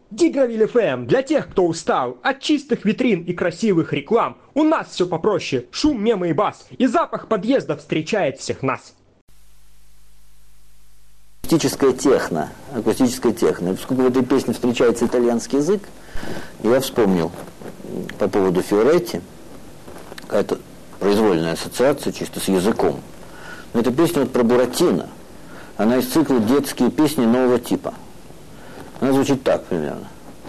Дигравиль ФМ для тех, кто устал от чистых витрин и красивых реклам. У нас все попроще. Шум, мемы и бас. И запах подъезда встречает всех нас. Акустическая техно. Акустическая техно. И поскольку в этой песне встречается итальянский язык, я вспомнил по поводу Фиоретти, какая-то произвольная ассоциация чисто с языком. Но эта песня вот про Буратино. Она из цикла «Детские песни нового типа». Она звучит так примерно.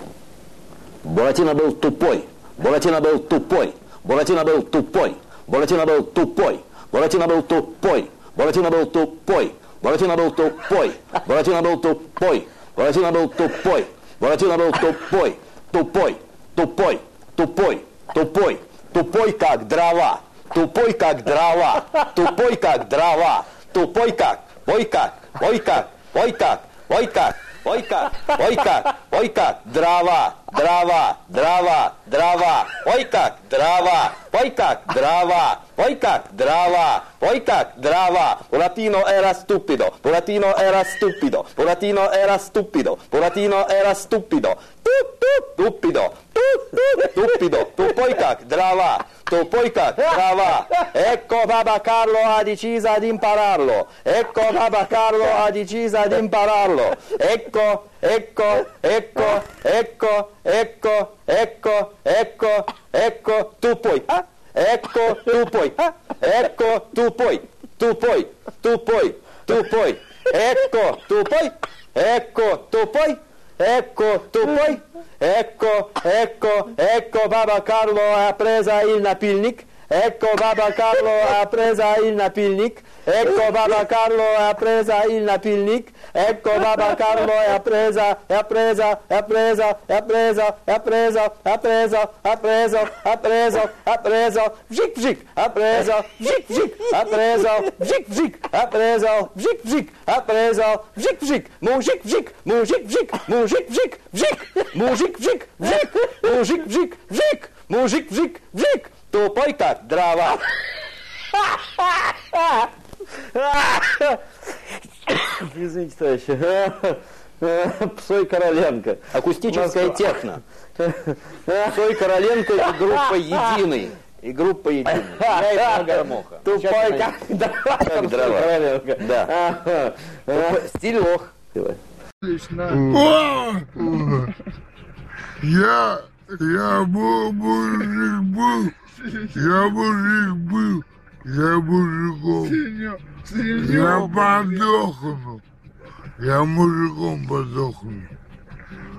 Буратино был тупой, Буратино был тупой, Буратино был тупой, Буратино был тупой, Буратино был тупой, Буратино был тупой, Буратино был тупой, Буратино был тупой, Буратино был тупой, Буратино был тупой, тупой, тупой, тупой, тупой, тупой как дрова, тупой как дрова, тупой как дрова, тупой как, ой как, ой как, ой как, ой как. Ой как, ой как, ой как, дрова, дрова, дрова, дрова, ой как, дрова, ой как, дрова, ой как, дрова, ой как, дрова. Buratino era stupido, Buratino era stupido, Buratino era stupido, Buratino era stupido, stupido, stupido, tupoi как, дрова. Tupoi как, дрова. Ecco Papa Carlo ha deciso di impararlo. Ecco Papa Carlo ha deciso di impararlo. Ecco, ecco, ecco, ecco, ecco, ecco, ecco, ecco, tu puoi. Ecco, tu puoi. Ecco, tu puoi. Tu puoi, tu puoi, tu puoi. Ecco, tu puoi. Ecco, tu puoi. Ecco, tu puoi. Ecco, ecco, ecco Papa Carlo ha preso il napilnik. Ecco Papa Carlo ha preso il napilnik. Ecco Papa Carlo ha preso il napilnik. Ecco Papa Carlo ha preso, ha preso, ha preso, ha preso, ha preso, ha preso, ha preso, ha preso, ha preso, vžik vžik, ha preso, vžik vžik, ha preso, vžik vžik, ha preso, vžik vžik, ha preso, vžik vžik, mužik vžik, mužik vžik, mužik vžik, vžik, mužik vžik, vžik, mužik vžik, vžik, mužik vžik, vžik. Тупой как дрова. Извините, товарищи. Псой Короленко. Акустическая техно. Псой Короленко и группа «Единый». И группа «Единый». Я и два гармоха. Тупой как дрова. Как дрова. Да. Стиль лох. Я мужик был, я мужиком. Я подохну, я мужиком подохну.